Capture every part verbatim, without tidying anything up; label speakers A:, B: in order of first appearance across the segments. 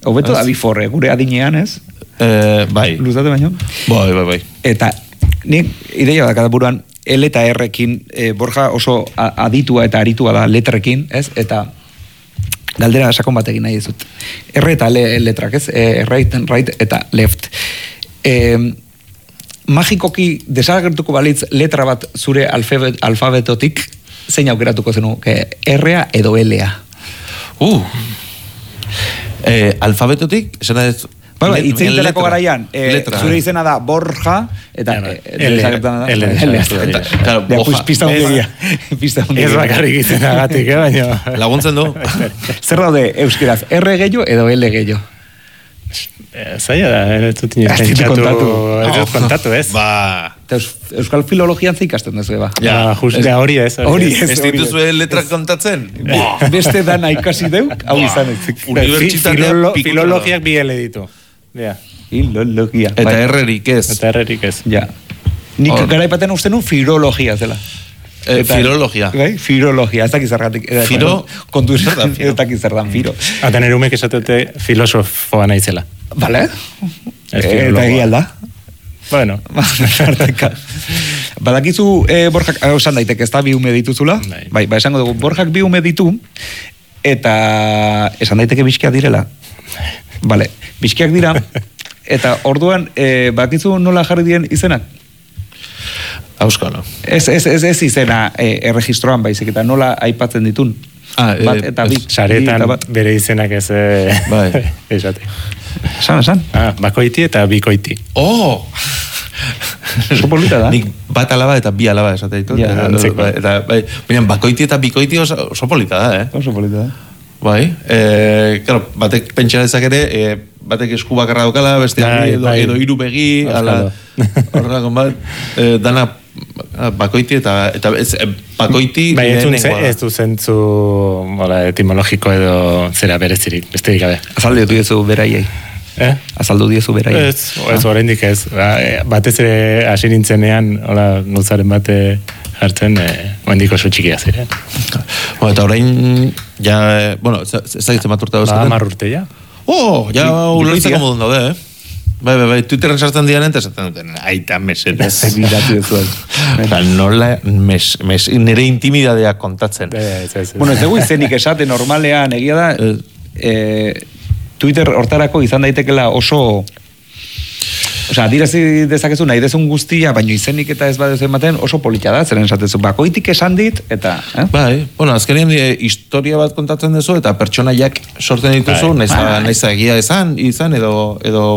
A: Hobeto da biforre, gure adinean, ez?
B: Eh, bai.
A: Luzate baino?
B: Bai, bai, bai.
A: Eta nik ideia da kada buruan L eta R-ekin, e, Borja oso aditua eta aritua da letrekin, ez? Eta galdera sakon bat egin nahi dizut. R eta L letrak, ez? E, right, right eta left. E, magikoki desagertuko balitz letra bat zure alfabet, alfabetotik, zein aukeratuko zenu? R-a edo L-a?
B: Uh! Eh, alfabetotik, esan ez...
A: Bai, itzen delako garaian, eh, zure izena da Borja, eta desagertan da.
B: L. Claro, Borja.
A: Pista hunderia. Pista hunderia.
C: Ez bakarrik izen agatik, eh, baina...
B: Laguntzen du.
A: Zer daude, euskeraz, R gehiago edo L gehiago?
C: Zaila da, ez dut pentsatu, ez dut kontatu, ez?
B: Ba...
A: Euskal filologian ze ikasten duzu, ba.
C: Ja, just, hori ez.
A: Hori ez.
B: Ez dituzue letrak kontatzen?
A: Beste dana ikasi deuk, hau izan ez.
B: Unibertsitatea
C: filologiak bi ele ditu. Ja.
A: Filologia.
B: Eta errerik ez.
C: Eta errerik ez.
A: Ja. Nik garaipaten uste nun filologia zela.
B: Eh, filologia.
A: Bai, filologia, ez dakiz zergatik.
B: Firo?
A: Kontu ez dakiz zerdan firo.
C: Eta nire umek esatute filosofoa naizela.
A: Vale. Eta egia alda.
C: Bueno.
A: Badakizu, eh, Borjak, esan daiteke, ez da bi ume dituzula? Bai, ba, esango dugu, Borjak bi ume ditu, eta esan daiteke bizkiak direla. Vale, bizkiak dira, eta orduan, eh, badakizu nola jarri dien izenak?
B: Auskalo.
A: Ez, ez, ez, ez izena eh, erregistroan baizik, eta nola aipatzen ditun?
B: Ah,
A: bat,
B: eh,
A: eta bi.
C: Saretan bere izenak ez... Eh,
B: bai.
C: Esate.
A: Esan, esan.
C: Ah, bakoiti eta bikoiti.
B: Oh!
A: Oso polita da.
B: Nik bat alaba eta bi alaba esate ditut.
C: Ja,
B: eta, eta, bai, baina, bakoiti eta bikoiti oso, oso polita da, eh?
A: Oso polita da.
B: Bai, eh, claro, batek pentsa dezak ere, eh, batek esku bakarra daukala, beste bai, edo, bai. edo hiru begi, ala, horrela, bat, eh, dana bakoiti eta, eta ez, bakoiti...
C: Bai, ez, ze, ez du zentzu hola, etimologiko edo zera berezirik, beste gabe.
A: Azaldu diezu beraiei.
C: Eh?
A: Azaldu diezu beraiei.
C: Ez, ez ah. oraindik ez. Batez ere hasi nintzenean, hola, nultzaren bate hartzen, eh, oendik oso txikia ziren.
B: Bueno, eta orain, ja, bueno, ez dakitzen bat urte dauzkaten?
C: Ba, amar urte, ja.
B: Oh, ja, ulertzeko modun daude, eh? Bai, bai, bai, Twitterren sartzen dian ente, esaten duten, aita, mesedez.
A: Segiratu duzuen.
B: Eta nola, mes, mes, nire intimidadea kontatzen.
C: Ez, ez, ez.
A: Bueno, ez dugu izenik esate normalean, egia da, eh, Twitter hortarako izan daitekela oso... Osea, dirazi dezakezu nahi dezun guztia, baino izenik eta ez badezu ematen oso polita da, zeren esatezu, bakoitik esan dit, eta... Eh?
B: Bai, bueno, azkenean e, historia bat kontatzen duzu, eta pertsonaiak sortzen dituzu, bai. Naiz egia esan, izan, edo... edo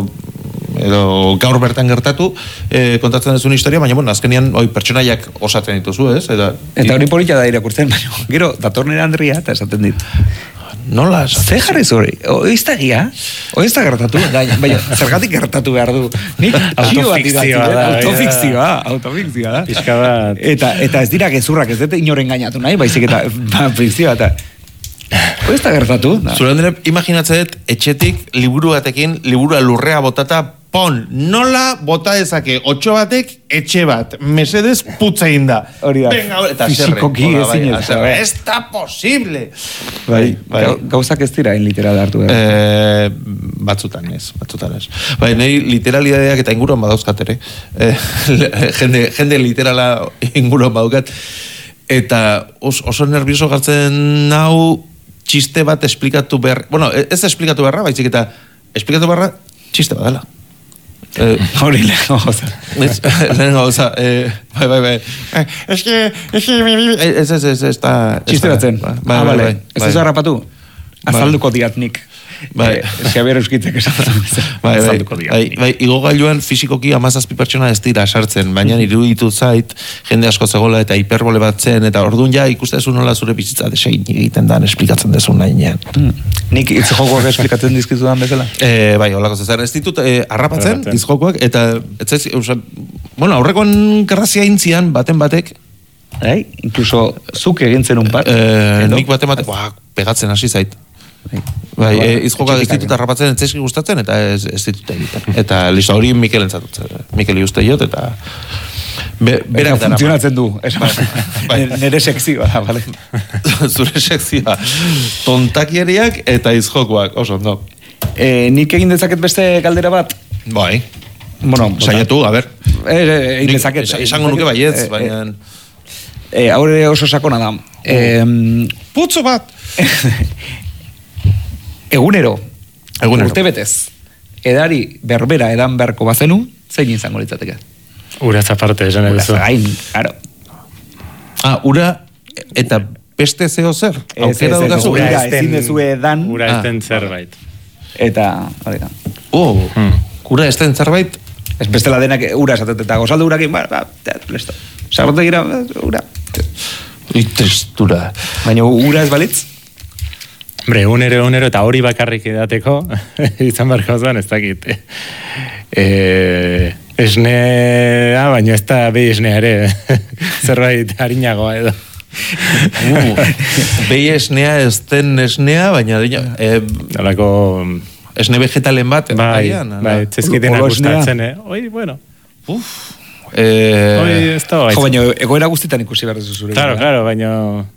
B: edo gaur bertan gertatu eh, kontatzen duzun historia, baina bueno, azkenean oi pertsonaiak osatzen dituzu, ez? Eta,
A: eta hori polita da irakurtzen, baina gero, datornera Andria, eta esaten dit.
B: Nola?
A: Ze jarri zuri? Oizta gia? Oizta gertatu? Baina, zergatik gertatu behar du? Nik
C: autofikzioa da.
A: Autofikzioa, autofikzioa da.
C: Pizka bat.
A: Eta, eta ez dira gezurrak, ez dute inoren gainatu nahi, baizik eta fikzioa, eta... Oizta gertatu?
B: Zure handere, imaginatzeet, etxetik, liburu batekin, liburua lurrea botata, pon, nola bota dezake otxo batek etxe bat, mesedez putza inda.
A: Hori da,
B: fizikoki ezin ez. Ez da posible!
A: Bai, bai. Gauzak ez dira in literal hartu.
B: Eh, batzutan ez, batzutan ez. Bai, nahi literalidadeak eta inguruan badauzkat ere. Eh, jende, jende literala inguruan badaukat. Eta os, oso nervioso gartzen nau txiste bat esplikatu behar... Bueno, ez esplikatu beharra, baizik eta esplikatu beharra txiste bat dela.
A: Hori lehen gauza.
B: Lehen gauza. Bai, bai, bai. Ez que... Ez, ez, ez, ez, ez,
A: txiste batzen.
B: Bai, bai, bai.
A: Ez ez harrapatu? Azalduko diat nik.
B: Bai.
A: Xabier Euskitzek esan.
B: Bai, bai. Bai, igogailuan fizikoki amazazpi pertsona ez dira sartzen, baina iruditu zait, jende asko zegoela eta hiperbole bat zen, eta orduan ja ikustezu nola zure bizitza desein egiten dan, esplikatzen dezun nahinean.
A: Nik hitz jokoak esplikatzen dizkizudan bezala?
B: Bai, holako zezer, ez ditut harrapatzen hitz jokoak, eta ez ez, bueno, aurrekoan garrazia intzian, baten batek,
A: Bai, incluso zuk egintzen un par.
B: Nik baten batek, pegatzen hasi zait. Bai, izjoka ez ditut harrapatzen ez ezki gustatzen eta ez, ez ditut egiten. Eta listo hori Mikel entzatutzen. Mikel uste jot eta be,
A: berak dara. Funtzionatzen du.
B: Bai.
A: Nere sekzioa da, bale?
B: Zure sekzioa. Tontakieriak eta izjokoak, oso ondo.
A: E, nik egin dezaket beste galdera bat?
B: Bai.
A: Bueno,
B: saiatu, a ber.
A: Eh, egin dezaket.
B: Esango nuke baietz, baina...
A: Eh, haure oso sakona da. Eh,
B: Putzo bat!
A: Egunero,
B: Egunero.
A: urte betez, edari berbera edan beharko bazenu, zein izango litzateke?
C: Uraz aparte, esan edo zu.
A: Gain, claro.
B: Ah, ura eta beste zeo zer? Aukera dukazu?
A: Ura ezin dezu edan.
C: Ura esten zerbait.
A: Eta, hori da.
B: Oh, ura esten zerbait?
A: Ez bestela denak ura esatet eta gozaldu urakin, ba, ba, listo. Sagrote gira, ura.
B: Itristura.
A: Baina ura ez balitz?
C: Hombre, unero, unero, eta hori bakarrik edateko, izan barko zan, ez dakit. E, esnea, baina ez da behi esnea ere, zerbait harinagoa edo.
B: Uh, behi esnea ez den esnea, baina e,
C: Nolako...
B: esne vegetalen bat.
C: Bai,
B: baian,
C: bai, txezkitenak gustatzen, eh? Oi, bueno.
B: Uf. Eh,
C: Oi, ez da bai.
A: Jo, baina egoera guztietan ikusi behar duzu zure.
C: Claro, claro, baina...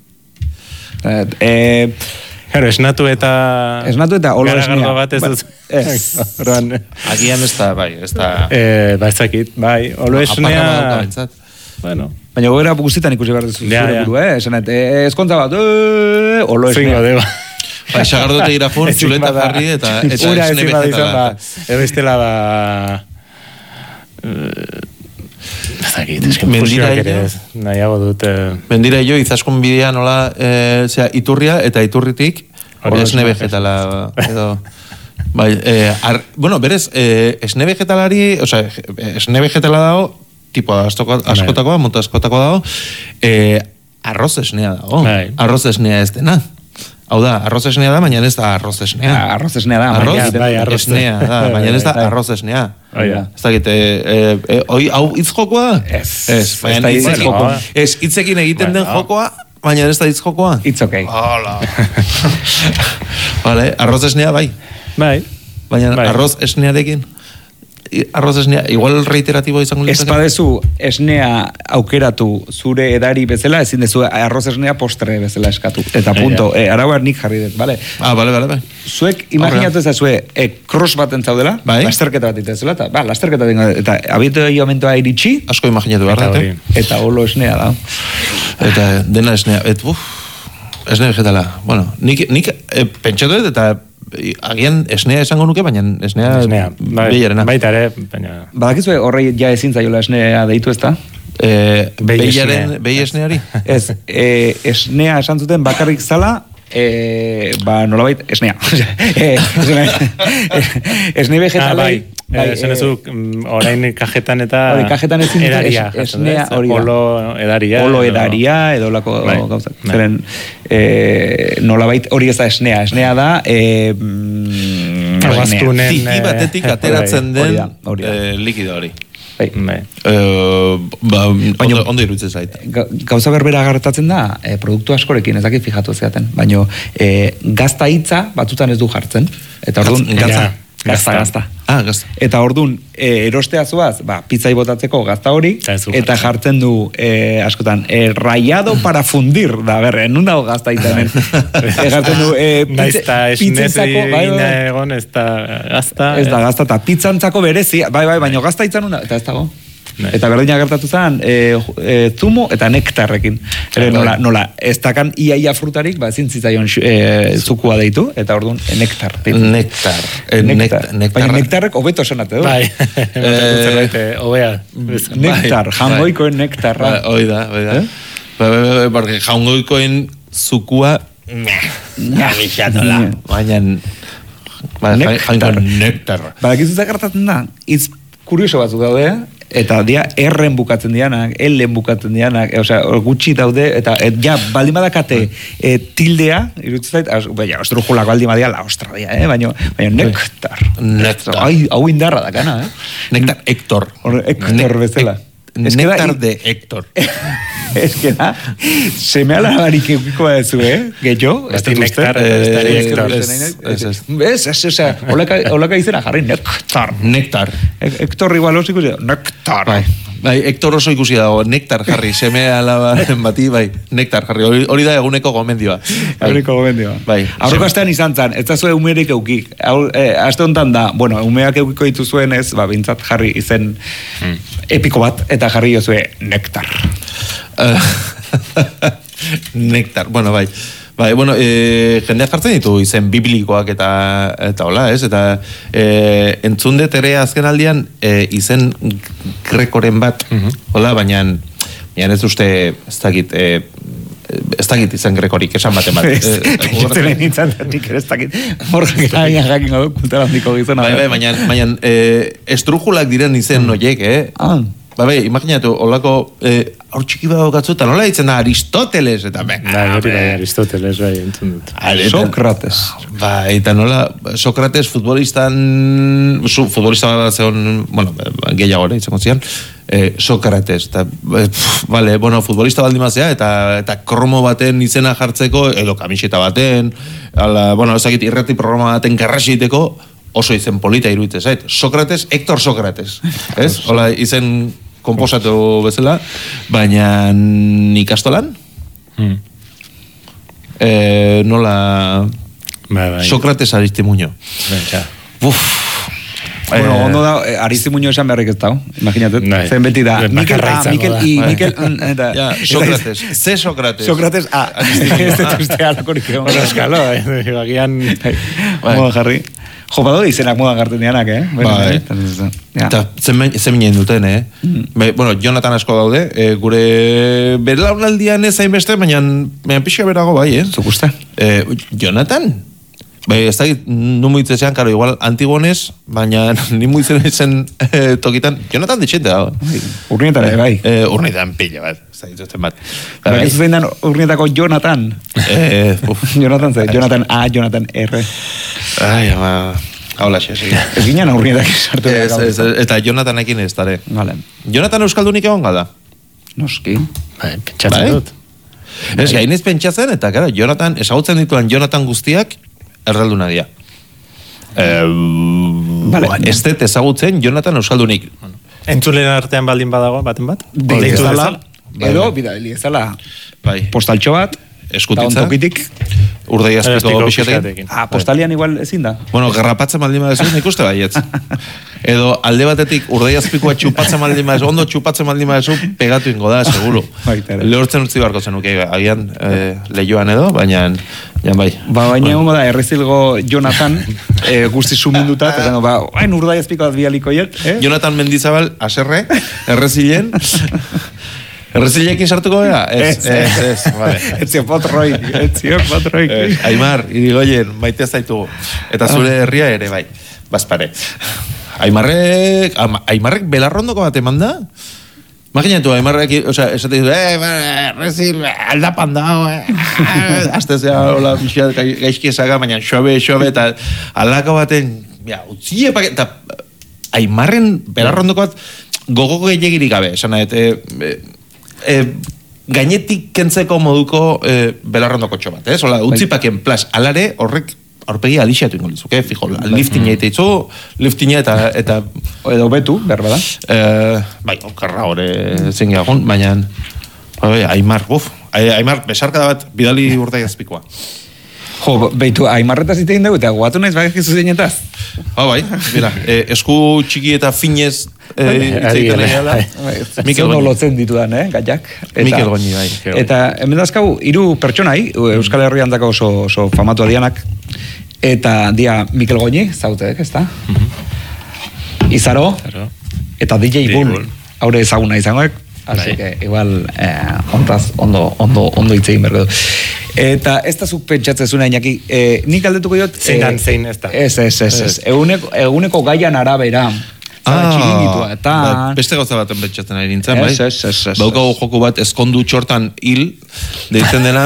A: Eh,
C: Claro, esnatu eta...
A: Esnatu eta olo esnea.
C: Garagardo bat ez duz.
A: Ez.
B: Agian ez da, bai, ez da...
C: Eh, ba, ez dakit, bai, olo esnea... Bueno.
A: Baina egoera guztietan ikusi behar duzu
C: Ja,
A: zure
C: ja.
A: buru, eh? Esanet, eh, ezkontza bat, eh, olo
C: Zingo
A: esnea.
C: deba.
B: Bai, sagardote irafun, txuleta jarri eta eta
C: Ura
B: esne
C: ezin badizan,
B: vegetala.
C: ba, ebestela, ba... Ez dakit, ez que
B: Mendira
C: fusioak ere
B: ella?
C: ez, nahiago dut... Eh,
B: Mendira jo, izaskun bidea nola, eh, zera, iturria eta iturritik,
C: Hori
B: esne
C: esne
B: vegetala, edo... Bai, eh, ar, bueno, berez, eh, esne vegetalari, o sea, esne vegetala dago, tipo askotako, askotakoa, monta askotakoa dago, eh, arroz esnea dago.
C: Bai.
B: Arroz esnea ez dena. Hau da, arroz esnea da, baina ez da arroz esnea.
A: Ah, arroz esnea da.
B: Arroz,
C: baina- bai, arroz
B: esnea da, baina ez da
C: Bai.
B: arroz esnea.
C: Bai, da.
B: Ez dakit, eh, eh, oi, hau hitz jokoa da?
A: Ez.
B: Ez, baina
A: Ez da hitz
B: hitzekin-
C: jokoa.
B: ez, hitzekin egiten den
C: Bueno.
B: jokoa, baina ez da hitz jokoa.
A: It's okay.
B: Hola. Vale, arroz esnea bai,
C: Bai.
B: baina
C: Bai.
B: arroz esnearekin, i- arroz esnea, igual reiteratibo izango
A: Ez
B: litzake.
A: badezu esnea aukeratu zure edari bezala, ezin dezu arroz esnea postre bezala eskatu. Eta punto, eh, arauak nik jarri dut, bale?
B: Ah, bale, bale, bai.
A: Zuek imaginatu ezazue e, cross baten zaudela,
B: Bai.
A: lasterketa bat itezela, eta ba, lasterketa dingo, eta abiatu momentua iritsi,
B: Asko imaginatu behar,
C: Eta
B: dut,
C: hori.
B: eh?
A: eta olo esnea da.
B: Eta dena esnea, et, uf, esne vegetala. Bueno, nik, nik eh, pentsatu dut eta eh, agian esnea esango nuke, baina esnea,
C: Esnea, bai,
B: behiarena.
C: baita ere, baina...
A: Badakizue horrei ja ezin zaiola esnea deitu ezta?
B: Eh,
C: Behi
B: behiaren,
C: esnea.
B: behi esneari?
A: Ez, e, esnea esan zuten bakarrik zala, e, ba, nolabait, esnea. e, esne, esne
C: Ah,
A: vegetalei,
C: bai, eh, esan ezu, mm, orain kajetan eta...
A: Hori, kajetan ezin dute,
C: edaria,
A: es-
C: jaten
A: esnea
C: da, ez?
A: hori da.
C: Olo edaria.
A: olo
C: edo-
A: edaria, edo lako
C: Bai,
A: gauzak.
C: bai.
A: Zeren, e, nolabait hori ez da esnea. Esnea da, e, mm,
C: Argaztunen,
B: Tiki
C: eh,
B: batetik ateratzen
A: hori
B: den
A: da, hori da.
B: eh, likido hori.
A: Bai.
C: Bai.
B: Eh, ba,
A: Baina-
B: ondo, ondo iruditzen zait.
A: Ga- Gauza berbera gertatzen da, e, produktu askorekin, ez dakit fijatu zeaten, baina e, gazta hitza batzutan ez du jartzen. Eta orduan,
B: Gatz- gatza?
A: Ja, gazta, gazta.
B: Ah, gazta.
A: Eta orduan, e, erostea zoaz, ba, pizzai botatzeko gazta hori,
C: Eta ez du
A: eta jartzen du, e, askotan, e, rayado para fundir, da, berre, nun dago gazta hitzanen. e, jartzen du, e,
C: Naiz eta esnezi
A: bai, bai,
C: egina egon, ez da gazta.
A: ez da gazta, eta pizzantzako berezi, bai, bai, baina gazta hitzan una, eta ez dago.
C: Bai.
A: Eta berdina gertatu zen, e, e, zumo eta nektarrekin. Ere,
B: Bai.
A: nola, nola, ez dakan iaia frutarik, ba, ezin zitzaion e, zukua deitu, eta orduan, e, nektar. deitu.
B: Nektar. Eh,
A: nektar.
B: nektar. nektar.
A: Baina nektarrek hobeto sonate du.
C: Bai, zerbait, eh, hobea.
A: Nektar,
B: Bai,
A: jangoikoen nektarra.
B: Ba, hoi da, hoi da.
A: Eh?
B: Ba, ba, ba, porque jaungoikoen zukua
A: Nah,
B: baina ba,
A: Nektar.
B: jainko nektar.
A: Badakizu ze gertatzen da, hitz kurioso batzuk daude, eta dia erren bukatzen dianak, ellen bukatzen dianak, e, osea, gutxi daude, eta et, ja, baldin badakate e, tildea, irutzen zait, az, baina, ostrujulak baldin badia, la ostra dia, eh? baina, baina nektar.
B: Nektar.
A: Ai, hau indarra dakana, eh?
B: Nektar Héctor.
A: Hor, Héctor bezala. Ez que da-
B: Nektar de Héctor.
A: Ez que da, seme alabarik eukiko badezu, eh? Gehiago, ez
C: Bati
A: dut uste.
C: nektar,
B: Eh,
C: ez da
B: ez,
C: Héctor.
B: ez, ez, ez.
A: Ez, ez, osea, holaka, holaka izena jarri, nektar.
B: Nektar.
A: Héctor igual osiko, nektar.
B: Bai. Bai, Hector oso ikusi dago, nektar jarri, seme alabaren bati, bai, nektar jarri, hori, hori da eguneko gomendioa.
A: Eguneko gomendioa.
B: Bai.
A: Aurreko astean izan zan, ez da zuen umerik eukik. Eh, aste honetan da, bueno, umeak eukiko dituzuen ez, ba, bintzat jarri izen hmm. epiko bat, eta jarri jozue nektar.
B: Nektar, bueno, bai. Bai, bueno, e, jendeak jartzen ditu izen biblikoak eta eta hola, ez? Eta e, entzun dut ere azken aldian e, izen grekoren bat, uh-huh. hola, baina baina ez uste, ez dakit, e, ez dakit izan grekorik, esan baten bat.
A: Ez lehen nintzen, nik ere ez dakit, morgak eragian jakingo du, kultara handiko gizona.
B: Bai, bai, baina, baina e, estrujulak diren izen noiek, eh?
A: Ah.
B: Ba, bai, imaginatu, holako, eh, hor txiki badago gatzutan, hola ditzen da Aristoteles, eta ben.
C: Bai, hori bai, Aristoteles, bai, entzun dut.
A: Sokrates.
B: Bai, eta nola, Sokrates futbolistan, su, futbolista bat zegoen, bueno, gehiago ere, izango zian, eh, Sokrates, eta, pff, vale, bueno, futbolista baldin mazea, eta, eta kromo baten izena jartzeko, edo kamiseta baten, ala, bueno, ezakit, irrati programa baten karrasiteko, oso izen polita iruditzen zait. Sokrates, Hector Sokrates. Ez? Hola, izen komposatu bezala, baina ikastolan? Hmm. E, nola...
C: Ba, ba,
B: Sokrates Aristimuño.
C: Ba,
B: Uf.
A: Bueno, eh, ondo da, Aristimuño esan beharrik ez da, imaginatet. Zen beti da, Mikel A, Mikel I, Mikel...
B: Ja, Sokrates. C. Sokrates.
A: Sokrates A. Ez dut uste alakorik egon.
C: Bueno, eskalo, eh? Bagian...
A: Moda jarri. Jo, bado izenak modan garten dianak, eh?
B: Bai. Eta zeminen duten, eh? Mm. Be, bueno, Jonathan asko daude, eh, gure belaunaldian ez hainbeste, baina pixka berago bai, eh?
A: Zuk uste?
B: Eh, Jonathan? Bai, ez da, nu muitzean, karo, igual antigonez, baina ni muitzen zen eh, tokitan, Jonathan ditxente dago.
A: Urnietan, eh, bai.
B: Eh, urnietan pila bat, ez da dituzten bat.
A: Bai, ez zein dan urnietako Jonathan.
B: Eh,
A: Jonathan ze, Jonathan A, Jonathan R.
B: Ai, ama... Haula xe, segi.
A: Ez ginen urnietak esartu.
B: Ez, ez, eta Jonathanekin ez dare.
A: Vale.
B: Jonathan euskaldunik egon gada?
A: Noski.
C: Bai, pentsatzen
B: bai?
C: dut.
B: Ez, gainez pentsatzen, eta gara, Jonathan, ezagutzen dituen Jonathan guztiak, erralduna dira. Eh, vale. Ez dut ezagutzen Jonathan euskaldunik.
C: Entzulen artean baldin badago, baten bat?
A: Deitu dezala. Edo, bidali ezala.
B: Bai.
A: Postaltxo bat.
B: Eskutitza.
A: Tokitik.
B: Urdei azpiko pixatekin.
A: Ah, postalian igual ezin da.
B: Bueno, garrapatzen maldin badezun, ikuste baietz. Edo alde batetik urdei azpikoa txupatzen maldin badezun, ondo txupatzen maldin badezun, pegatu ingo da, seguro. Lehortzen utzi barko zenuke, agian eh, lehioan edo, baina... Ja, bai.
A: Ba, baina egongo da, errezilgo Jonathan, eh, guzti suminduta, eta ba, hain urdai azpiko bat bialiko jet, eh?
B: Jonathan Mendizabal, aserre, errezilen... Errezilekin sartuko bera? Ez, ez, ez, vale.
A: Etzio potroi, etzio potroi.
B: Aimar, irigoyen, maitea zaitugu. Eta zure herria ere, bai, bazpare. Aimarrek, Aimarrek belarrondoko bat eman da? Imaginatu, Aimarrek, oza, esate ditu, eh, errezil, aldapan da, eh, azte zea, hola, pixat, gaizki esaga, baina xobe, xobe, eta aldako baten, ja, utzie, eta Aimarren belarrondoko bat, gogo gehiagirik gabe, esan nahet, eh, E, gainetik kentzeko moduko e, belarrondoko txo bat, eh? Ola, utzipaken plas, alare horrek aurpegi alixatu ingo lizuke, fijo, lifting egite itzu, lifting eta... eta
A: edo betu, berba da?
B: E, bai, okarra hori zingiagun, baina... Bai, Aimar, buf, Aimar, besarka da bat, bidali urdai azpikoa.
A: Jo, behitu, Aimarretaz itekin dugu, eta guatu nahiz bakizki zuzenetaz.
B: Ha, bai, mira, eh, esku txiki eta finez itzeiten lehiala.
A: Mikel Goñi. Lotzen ditudan, eh, gaiak.
B: Mikel Goñi, bai.
A: Eta, hemen dazkau, hiru pertsonai, Euskal Herrian dako oso, oso famatu adianak, eta dia Mikel Goñi, zautek, ez da? Izaro, eta D J Bull, haure ezaguna izangoek, así que igual eh, ontaz, ondo, ondo, ondo itzegin bergo du. Eta ez da zuk pentsatzen zuna inaki, eh, nik aldetuko diot...
C: Zeinan, eh, zein ez da.
A: Ez, ez, ez, ez. Eguneko, eguneko gaian arabera. Zara, ah, txiringitua, eta...
B: Ba, beste gauza baten pentsatzen ari nintzen, bai?
A: Ez, ez, ez, ez.
B: Baukagu joku bat ezkondu txortan hil, deitzen dena,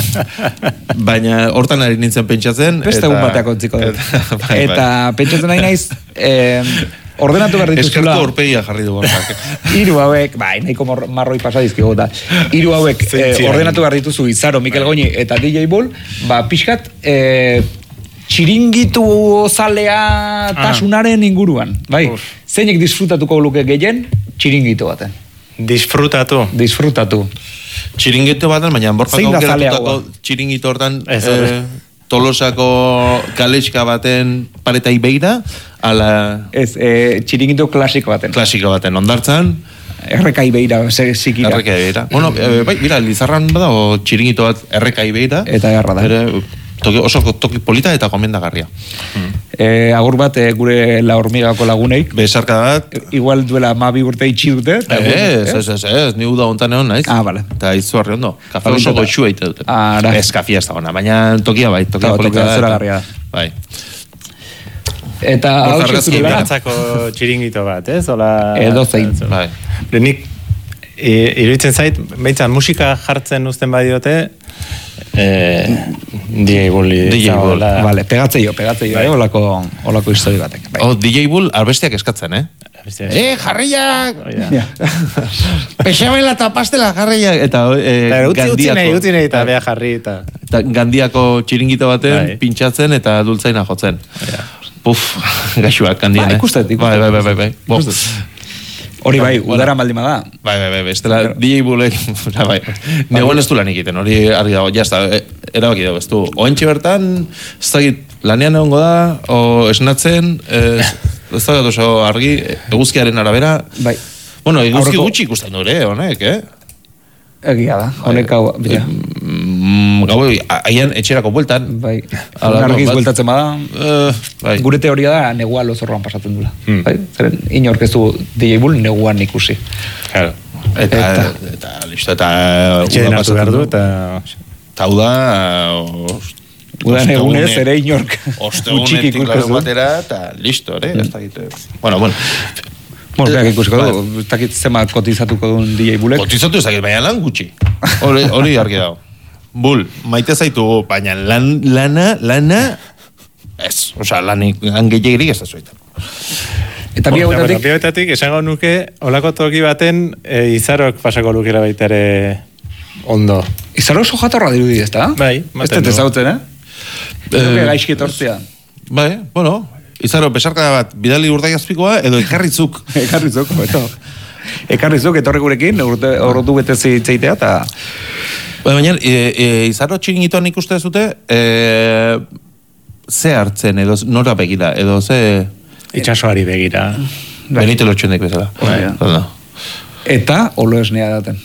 B: baina hortan ari nintzen pentsatzen.
A: Beste egun bateak ontziko dut. Eta, bai, eta bai. Pentsatzen ari naiz... Eh, ordenatu behar dituzula.
B: Eskertu horpegia jarri du gorrak.
A: Hiru hauek, bai, nahiko marroi pasadizkigo eta hiru hauek eh, ordenatu behar dituzu Izaro, Mikel Goñi eta D J Bull, ba, pixkat, eh, txiringitu zalea tasunaren inguruan, bai. Uf. Zeinek disfrutatuko luke gehien, txiringitu baten.
C: Disfrutatu.
A: Disfrutatu.
B: Txiringito bat, baina borjako
A: Zein da
B: geratutako
A: zaleagoa?
B: txiringito hortan
C: Ez,
B: eh, Tolosako kalexka baten paretai beira, ala
A: Ez, e, txiringito klasiko baten.
B: klasiko baten ondartzan,
A: Errekai beira, zikira.
B: errekai beira. Bueno, e, bai, mira, Lizarran bada, o txiringito bat errekai beira.
A: Eta garra da.
B: Ere, toki, oso toki polita eta gomendagarria.
A: E, agur bat e, gure La Hormigako laguneik.
B: Besarka bat,
A: Igual duela mabi urte itxi dute. eta
B: ez,
A: egun,
B: ez, ez, ez, ni uda hontan egon naiz.
A: Ah, bale.
B: Eta izuarri ondo. Kafe
A: Bale,
B: oso
A: eta-
B: goxua ite dute.
A: Ara.
B: Ez kafia ez da ona, baina tokia bai, tokia
A: Ta,
B: polita
A: tokia
B: da.
A: zoragarria da.
B: Bai.
A: Eta hau
B: Borja Argazki
A: zuzula.
C: Gatzako txiringito bat, ez? Ola,
A: Edozein.
B: Bai.
C: Nik e, iruditzen zait, behintzat musika jartzen uzten badiote, eh, D J Bull.
B: D J Bull.
A: Vale, pegatze jo, pegatze jo,
C: Bai.
A: eh, olako, olako histori batek. Bai.
B: O, D J Bull albesteak eskatzen, eh? Eh, jarriak!
A: Ja.
B: Pexamela eta pastela jarriak! Eta eh,
C: Eta utzi utzi nahi,
B: Gandiako,
C: utzi nahi, eta bea jarri, eta...
B: eta Gandiako txiringito baten
C: Bai.
B: pintxatzen eta dultzaina jotzen. Puf, gaixuak Gandian,
A: Ba,
B: eh?
A: ikustet, ikustet.
B: Bai, bai, bai, bai, bai. Bo,
A: Hori bai, udara maldima da.
B: Bai, bai, bai, bestela D J Bullek, bai, negoen ez du lan egiten, hori argi dago, jazta, erabaki dago, ez du. Oentxe bertan, ez dakit, lanean egongo da, o esnatzen, ez, ez dakit oso argi, eguzkiaren arabera,
A: Bai.
B: bueno, eguzki
A: Aurreko-
B: gutxi ikusten dure, honek, eh?
A: Egia da, honek hau, bera.
B: Mm, Gau, aian etxerako bueltan.
A: Bai,
B: Ala,
A: argiz
B: bat-
A: bueltatzen bada.
B: Eh, bai.
A: Gure teoria da, negua lozorroan pasatzen dula.
C: Hmm.
A: Bai? Zeren, inork ez du D J Bull neguan ikusi.
C: Claro.
B: Eta,
A: Eta-
B: eta, listo, eta...
C: Etxeen
B: uda
C: hartu
B: pasatzen
C: behar du,
B: du.
C: eta...
B: Eta hau da... os-
A: Udan egunez
B: ostegune-
A: ere inork gutxik
B: Ostegunetik
A: ikusten
B: larun
A: du.
B: batera, eta listo, ere? Ez dakit, eh. Bueno, bueno.
A: Bueno, berak ikusiko
B: Bai.
A: du, ez dakit zema kotizatuko duen D J Bullek.
B: Kotizatu ez dakit, baina lan gutxi. Hori, hori argi dago. Bull, maite zaitugu, baina lan, lana, lana... Ez, osea, lanik, lan gehiagirik ez da zuetan.
A: Eta bi
C: Bueno,
A: hauetatik,
C: bi hauetatik, esango nuke, olako toki baten, e, izarok pasako lukela baita ere ondo.
A: izan oso jatorra dirudi ez da?
C: Bai,
A: Ez
C: ematen
A: dut
C: du.
A: ezautzen, eh?
B: Eh,
A: Ez gaizki etortzea.
B: Bai, bueno, izaro, besarka bat, bidali urdaiazpikoa, edo ekarrizuk.
A: Ekarrizuk, beto. Ekarrizuk, etorri gurekin, urte- ordu betezi itzeitea, eta...
B: Ba, baina, e, e, izaro txiringitoan ikuste zute, e, ze hartzen, edo nora begira, edo ze...
C: Itxasoari begira.
B: Benito lotxendek bezala.
A: Bai.
B: Bai.
A: Eta, olo esnea daten.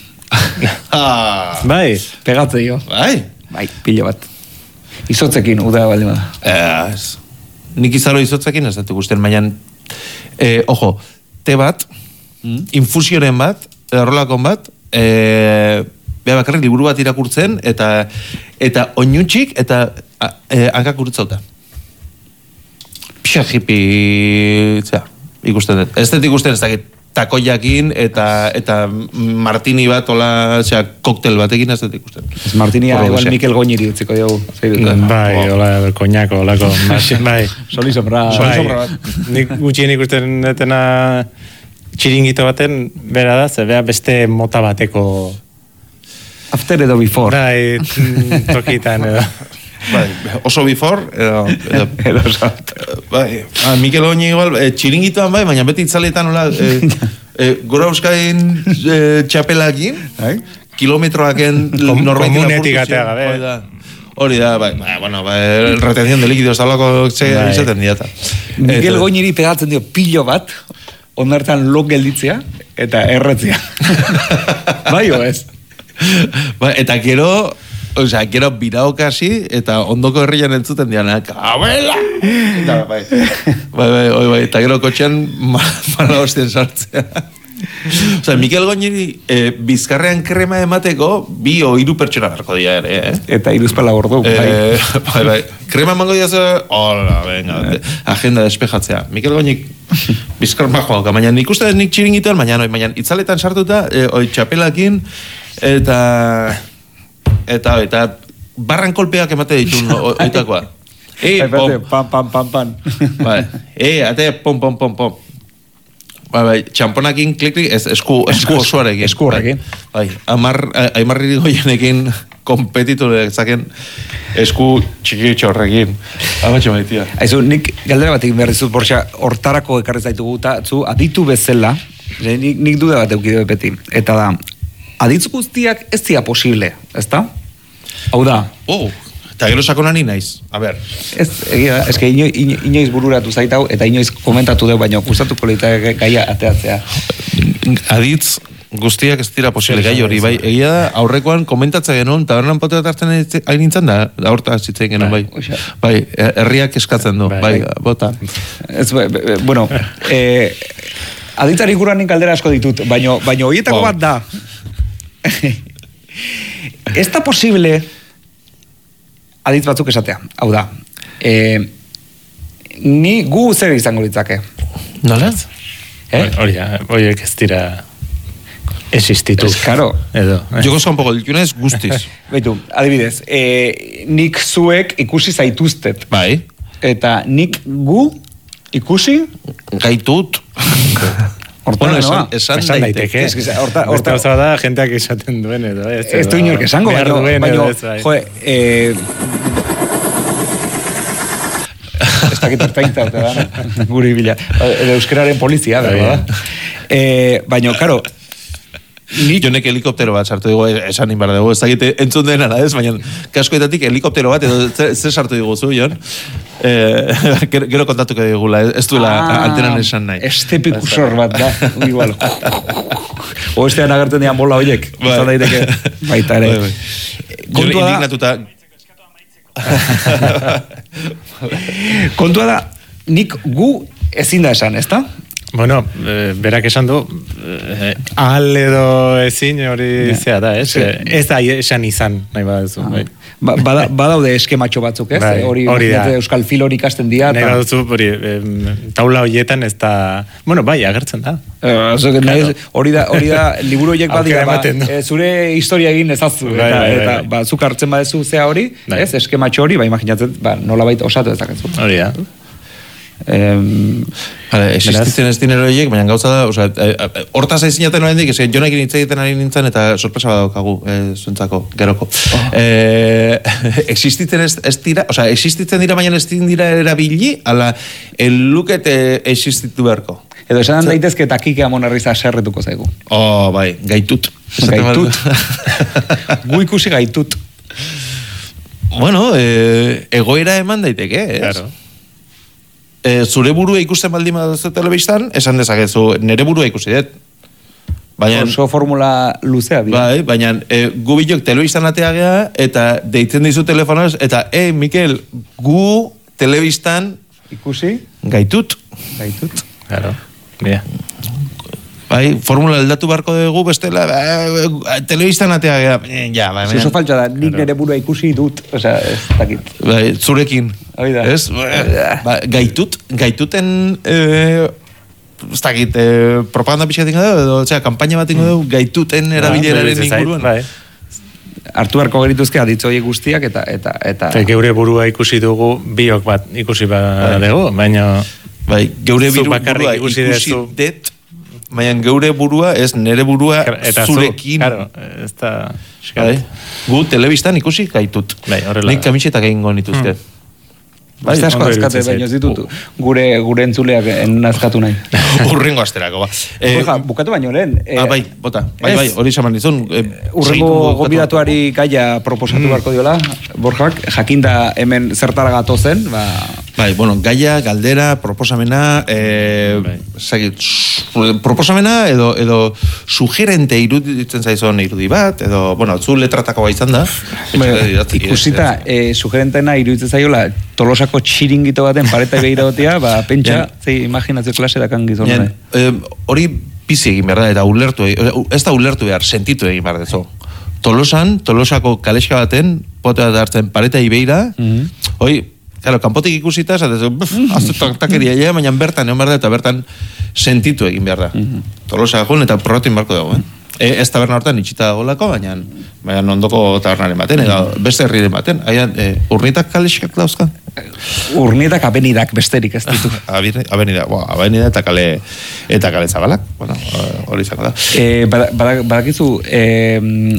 B: Ah,
C: Bai,
A: Pegatze jo.
B: bai.
A: Bai, pilo bat. Izotzekin, uda baldin bada.
B: Eh, ez. Nik izaro izotzekin ez dut ikusten, baina, eh, ojo, te bat, infusioren bat, errolakon bat, eh, beha bakarrik liburu bat irakurtzen, eta eta oinutxik, eta a- eh, hankak urutzauta. Pixa hippie, zera, ikusten dut. Ez dut ikusten ez dakit, takoiakin, eta eta martini bat, ola, zera, koktel batekin ez dut ikusten.
A: Ez Martinia,
B: Horro
A: igual
B: guzea.
A: Mikel Goñiri utziko dugu.
C: bai, hola, koñako, holako. Bai,
A: Soli sombra.
C: bai. Nik gutxien ikusten detena txiringito baten, bera da, ze bea beste mota bateko...
A: After edo before.
C: Bai, mm, tokitan edo.
B: Bai, oso before, edo, edo
A: Edo zat.
B: bai, ah, Mikel Oñi igual, e, txiringitoan bai, baina beti itzaletan nola, e, e, gora euskain e, txapelakin,
A: Bai?
B: kilometroaken
C: Kom-
B: norbaitin
C: komunetik
B: apurtu
C: atea
B: zion,
C: gabe.
B: hori da. Hori da, bai, bai, bueno, bai, retención de líquidos, talako ze
C: Bai.
B: izaten diata.
A: Mikel
B: Eta-
A: Goñiri pegatzen dio pilo bat, ondartan lok gelditzea, eta erretzea. Bai o ez?
B: Ba, eta gero, osea, gero biraokasi, eta ondoko herrian entzuten dianak, abela! Eta, bai, bai, bai, oi, bai, eta gero kotxean mala hostien sartzea. Osea, Mikel Goñiri eh, bizkarrean krema emateko, bi o hiru pertsona beharko dira ere, eh?
A: Eta iruzpala gordu, bai.
B: Eh, bai, bai. Krema emango dira ze, hola, venga, de- agenda despejatzea. Mikel Goñik bizkar majoa, baina nik uste dut nik txiringituan, baina, oi, baina itzaletan sartuta, eh, oi, txapelakin, eta, eta, eta, barran kolpeak emate ditun, o- oitakoa. E,
A: Aipate,
B: pom,
A: Pam, pam, pam, pam.
B: bai, e, ate, pom, pom, pom, pom. Bai, bai, txamponakin klik, klik, ez, esku, esku osoarekin.
A: Esku horrekin.
B: Bai, bai, amar, aimarri goienekin kompetitu zaken esku txikitxo horrekin. Amatxo maitia.
A: Aizu, nik galdera batik behar dizut, Borja, hortarako ekarri zaitugu, eta zu aditu bezala, nik, nik duda bat eukide beti. Eta da, aditz guztiak ez dira posible, ezta? Hau da.
B: Oh, eta gero sakona ni naiz. A ber.
A: Ez, egia da, eske ino, ino, inoiz bururatu zaitau, eta inoiz komentatu deu, baina gustatuko liteke gaia ateatzea.
B: Aditz guztiak ez dira posible gai hori, bai, egia da, aurrekoan komentatzen genuen, tabernan potea hartzen ari nintzen da, aurta zitzen genuen, bai. Bai, herriak eskatzen du, bai, bota.
A: Ez, bueno, eh, aditzari guranik galdera asko ditut, baino, baino horietako bat da. Ez da posible aditz batzuk esatea, hau da. Eh, ni gu zer izango litzake.
C: Nolaz?
A: Eh?
C: Hori da, horiek ez dira existitu.
A: Ez, karo.
C: Edo. Eh.
B: Joko zan poco diltunez guztiz.
A: Beitu, adibidez, eh, nik zuek ikusi zaituztet.
B: Bai.
A: Eta nik gu ikusi
B: gaitut.
A: Horta
B: Bueno,
A: noa.
B: esan, esan,
C: Esan
B: daiteke.
C: daiteke.
A: Ez, horta,
C: Horta
A: horta,
C: da, jenteak esaten duen edo. Ez,
A: ez du inork esango,
C: behar
A: baino,
C: duen
A: baino,
C: edo ez, bai.
A: joe, eh, ez dakit ortainta, eta da, guri bila, edo euskararen polizia,
C: Bai,
A: berda da. Eh, baino, karo, nik,
B: Jonek helikoptero bat sartu dugu, esan inbar dugu, ez dakit entzun dena da ez, baina kaskoetatik helikoptero bat, edo ze, ze sartu dugu zu, Jon? Eh, gero, gero kontatuko digula, ez duela
A: ah,
B: antenan esan nahi.
A: estepikusor bat da, igual. O estean agertzen dian bola horiek,
B: Bai.
A: izan daiteke, baita ere.
B: Bai, bai.
A: Kontua
B: Jon
A: da-
B: indignatuta...
A: Kontua da, nik gu ezin da esan, ezta?
C: Bueno, eh, berak esan du, eh, ahal edo ezin hori zea da, ez?
A: Sí.
C: Ez da esan izan, nahi baduzu. Bai.
A: Ba, bada, badaude eskematxo batzuk, ez?
C: Bai,
A: hori
C: hori da.
A: imagínate, Euskal Fil hori ikasten dira.
C: Nahi
A: eta-
C: baduzu, hori, em, taula horietan ez da... Bueno, bai, agertzen da.
A: Eh, oso, nahi- hori da, hori da, liburu horiek badira,
C: Aukera
A: ba,
C: ematen du.
A: eh, zure historia egin ezazu,
C: Bai,
A: eta,
C: bai, bai,
A: eta
C: bai.
A: ba, zuk hartzen badezu zea hori,
C: Bai.
A: ez, eskematxo hori, ba, imaginatzen, ba, nolabait osatu ezakezu.
C: Hori da.
A: Em,
B: Vale, existitzen ez dinero horiek, baina gauza da, o sea, eh, eh, hortaz ezinaten oraindik, eske jonekin hitz egiten ari nintzen eta sorpresa bat daukagu, eh, zuentzako, geroko.
A: Oh.
B: Eh, existitzen ez, ez dira, o sea, existitzen dira, baina ez dira erabili, ala, el lukete existitu beharko.
A: edo esan daitezke eta kike amonarriza serretuko zaigu.
B: Oh, bai, gaitut. Esaten
A: Gaitut.
B: badu.
A: Gu ikusi gaitut.
B: Bueno, eh, egoera eman daiteke, ez?
C: Claro.
B: Eh, zure burua ikusten baldin baduzu telebistan, esan dezakezu, nere burua ikusi dut. Baina,
A: Oso formula luzea dira.
B: bai, baina e, gu bilok telebistan atea gea, eta deitzen dizu telefonoz, eta, e, Mikel, gu telebistan
A: Ikusi
B: gaitut.
A: gaitut.
C: Claro. Mira.
B: Bai, formula aldatu barko dugu, bestela, ba, telebistan atea gea. Eh, ja, bai,
A: Oso faltza da, nik nire burua ikusi dut, osea, ez dakit.
B: bai, zurekin.
A: Hori da.
B: Ez? Ba, gaitut, gaituten... E, ez dakit, eh, propaganda pixka tingo dugu, edo, osea, kampaina bat tingo dugu, gaituten erabileraren
C: Iruditzen zait,
B: inguruan.
C: Bai.
A: Hartu beharko gerituzke aditz horiek guztiak eta eta eta
C: Eta geure burua ikusi dugu, biok bat ikusi ba dugu, baina...
B: Bai, geure
C: Zuk
B: biru
C: bakarrik
B: burua
C: ikusi
B: ikusi
C: duzu.
B: det, baina geure burua ez nere burua
C: Eta zu,
B: zurekin.
C: claro, ez da...
B: Bai, gu telebistan ikusi gaitut.
C: Bai, horrela.
B: Nik kamisetak egingo nituzke.
A: Bai, asko
C: ondo
A: azkate,
C: iruditzen
A: baina ez
C: zait.
A: ditut gure gure entzuleak nazkatu nahi.
B: Urrengo asterako, ba. Eh,
A: Borja, bukatu baino lehen. eh,
B: ah, bai, bota. Bai,
A: ez.
B: bai, hori esan dizun. Eh,
A: Urrengo
B: segitu bukatu.
A: gonbidatuari gaia proposatu
B: Mm.
A: beharko diola, Borjak, jakinda hemen zertara gato zen, ba,
B: Bai, bueno, gaia, galdera, proposamena, eh,
C: Bai.
B: zagit, su- proposamena edo, edo sugerente iruditzen zaizon irudi bat, edo, bueno, zu letratako izan da. Idatzi,
A: ikusita, eh, sugerentena iruditzen zaiola, Tolosako txiringito baten pareta behiragotia, ba, pentsa,
B: Jan.
A: zei imaginatze klase dakan gizon.
B: Baina, eh, hori bizi egin behar da, eta ulertu, egin- ez da ulertu behar, sentitu egin behar dezo. Tolosan, Tolosako kaleska baten, pote bat hartzen pareta ibeira,
A: Mhm.
B: hoi, claro, kanpotik ikusita, esatezu, aztu takeria ja, baina bertan, egon behar da, eta bertan sentitu egin behar da. Tolosa joan, eta probatin barko dago, eh? E, ez taberna hortan itxita dagolako, baina, baina ondoko tabernaren baten, edo beste herriren baten. Aian, e, urnitak kaleskak dauzka?
A: Urnietak abenidak besterik ez ditu.
B: Abire- Abenida, boa, abenida eta kale, eta kale zabalak. Bueno, hori izango da.
A: Eh, bada- bada- badakizu, eh,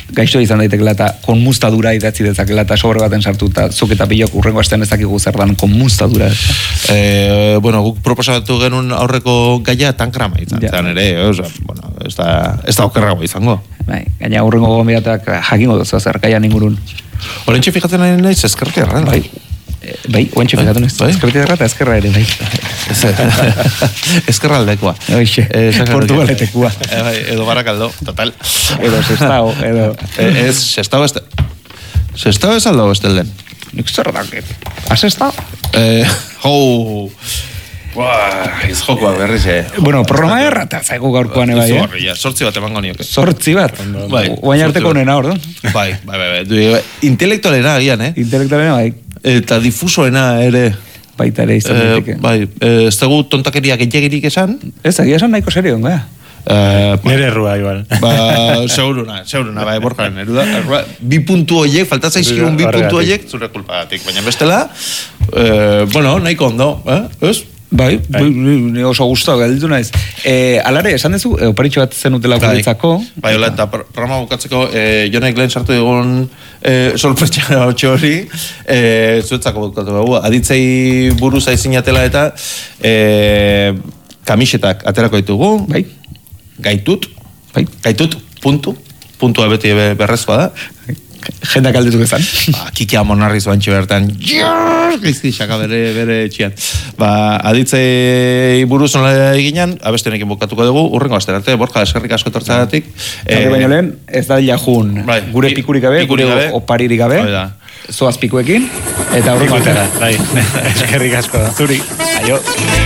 A: gaixo izan daitekela eta konmustadura idatzi dezakela eta sobre baten sartu eta zuk eta pilok urrengo astean ez dakigu zer dan konmustadura.
B: Eh, bueno, guk proposatu genuen aurreko gaia tankrama izan
A: Ja.
B: zen ere, oza, bueno, ez da, ez da okerrago izango.
A: Bai, gaina urrengo gonbidatak jakingo duzu zer gaian ingurun.
B: Horentxe fijatzen nahi naiz ezkertiarra,
A: Bai. Eh, Bai, oantxe fikatu nez.
B: Bai?
A: Ezkertiarra eta ezkerra ere, bai.
B: Ezkerraldekoa.
A: Hoxe,
B: Eh, esan genuen-
A: Portugaletekua.
B: Eh, bai, edo Barakaldo, total.
A: Edo Sestao, edo...
B: Eh, ez, Sestao ez... Sestao ez aldo estelden.
A: Nik zer dakit. Has estao?
B: Eh, hou... Buah, ez jokoa berriz, eh.
A: Bueno, programa errata zaigu gaurkoan bai, eh?
B: Zorri, ja, sortzi bat emango nioke.
A: Sortzi bat.
B: Bai,
A: Oain arteko
B: sortzi bat.
A: honena, orduan.
B: Bai, bai, bai, bai. Du- Intelektualena agian, eh?
A: Intelektualena, bai.
B: Eta difusoena ere.
A: Baita ere izan
B: Eh,
A: daiteke.
B: bai, eh, ez dugu tontakeria gehiagirik esan.
A: Ez, agia esan nahiko serio, gara.
B: Eh,
C: Nere errua, igual.
B: Ba, seguruna, seguruna, bai, borjaren, erua, erua, bi puntu horiek, faltatzen zizkigun bi
C: Horregatik.
B: puntu horiek, zure kulpagatik, baina bestela, eh, bueno, nahiko ondo, eh, ez?
A: Bai, bai, ni oso guztua galditu naiz. Eh, alare, esan dezu, e, oparitxo bat zenutela guretzako.
B: Bai, hola, eta pro- programa bukatzeko, eh, jonek lehen sartu dugun eh, sorpresa hotxo hori, eh, zuetzako bukatu dugu, aditzei buruz aizinatela eta eh, kamisetak aterako ditugu,
A: Bai,
B: gaitut,
A: bai.
B: gaitut, puntu, puntua beti be- berrezkoa da,
A: Jendak aldetu gezan.
B: ba, kikia monarri zoantxe bertan, gizki xaka bere, bere etxian. Ba, aditzei buruz nola eginan, abestenekin bukatuko dugu, urrengo aster arte, Borja, eskerrik asko etortzagatik.
A: Jarri baino lehen, ez da jajun.
B: bai,
A: Gure
B: pi-
A: pikurik gabe,
B: pikurik
A: gure
B: gabe.
A: oparirik gabe.
B: Hoi da.
A: Zoaz pikuekin. Eta aurreko
C: Pikutara, bai. Eskerrik asko da.
A: Zuri. Aio.